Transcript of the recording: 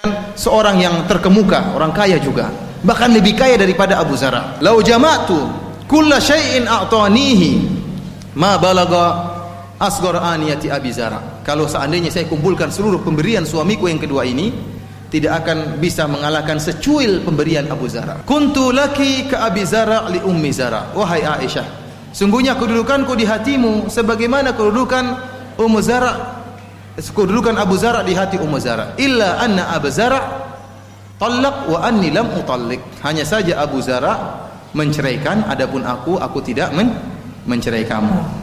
seorang yang terkemuka, orang kaya juga, bahkan lebih kaya daripada Abu Zara. Lau jama'tu kulla syai'in a'tanihi ma balagha asghar aniyati Abi Zara. Kalau seandainya saya kumpulkan seluruh pemberian suamiku yang kedua ini, tidak akan bisa mengalahkan secuil pemberian Abu Zara. Kuntu laki ka Abi Zara li Ummi Zara. Wahai Aisyah, sungguhnya kedudukanku di hatimu sebagaimana kedudukan Ummu Zara, kedudukan Abu Zara di hati Ummu Zara. Illa anna Abu Zara talaq wa anni lam utalliq. Hanya saja Abu Zara menceraikan, adapun aku tidak mencerai kamu.